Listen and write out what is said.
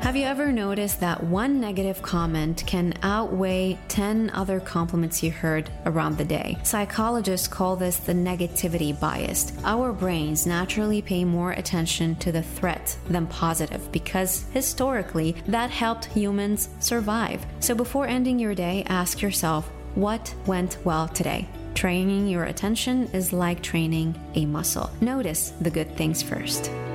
Have you ever noticed that one negative comment can outweigh 10 other compliments you heard around the day? Psychologists call this the negativity bias. Our brains naturally pay more attention to the threat than positive because historically that helped humans survive. So before ending your day, ask yourself, what went well today? Training your attention is like training a muscle. Notice the good things first.